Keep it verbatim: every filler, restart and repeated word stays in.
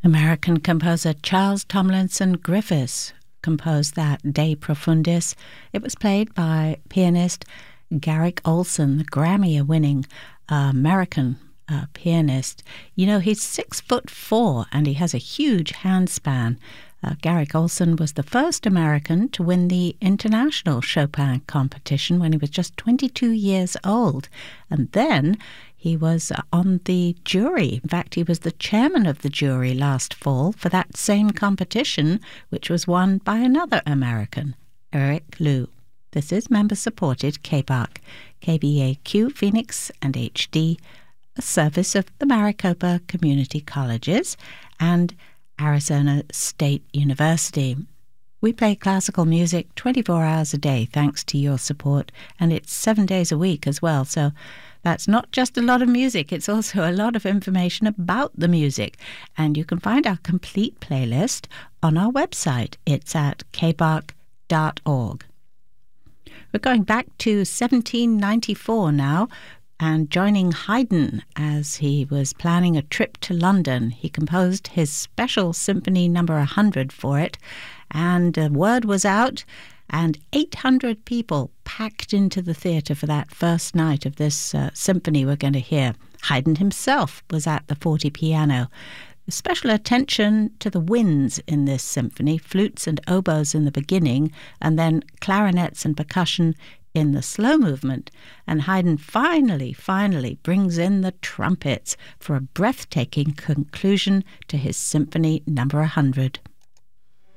American composer Charles Tomlinson Griffiths composed that De Profundis. It was played by pianist Garrick Olson, the Grammy-winning uh, American uh, pianist. You know, he's six foot four and he has a huge handspan. Uh, Garrick Olson was the first American to win the International Chopin competition when he was just twenty-two years old. And then he was on the jury. In fact, he was the chairman of the jury last fall for that same competition, which was won by another American, Eric Liu. This is member-supported K B A C, K B A Q Phoenix and H D, a service of the Maricopa Community Colleges and Arizona State University. We play classical music twenty-four hours a day thanks to your support, and it's seven days a week as well, so that's not just a lot of music, it's also a lot of information about the music. And you can find our complete playlist on our website. It's at k b a c dot org. We're going back to seventeen ninety-four now, and joining Haydn as he was planning a trip to London. He composed his special symphony number one hundred for it, and the word was out, and eight hundred people packed into the theatre for that first night of this uh, symphony we're going to hear. Haydn himself was at the forte piano. Special attention to the winds in this symphony, flutes and oboes in the beginning, and then clarinets and percussion in the slow movement. And Haydn finally, finally brings in the trumpets for a breathtaking conclusion to his symphony number one hundred.